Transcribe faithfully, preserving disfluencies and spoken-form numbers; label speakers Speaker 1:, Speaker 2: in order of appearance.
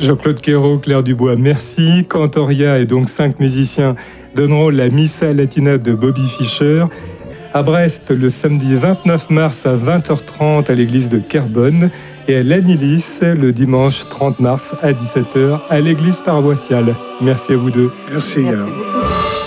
Speaker 1: Jean-Claude Queyroux, Claire Dubois, merci. Cantoria et donc cinq musiciens donneront la Missa Latina de Bobby Fischer à Brest le samedi vingt-neuf mars à vingt heures trente à l'église de Kerbonne et à l'Anilis le dimanche trente mars à dix-sept heures à l'église paroissiale. Merci à vous deux.
Speaker 2: Merci.
Speaker 3: Merci beaucoup.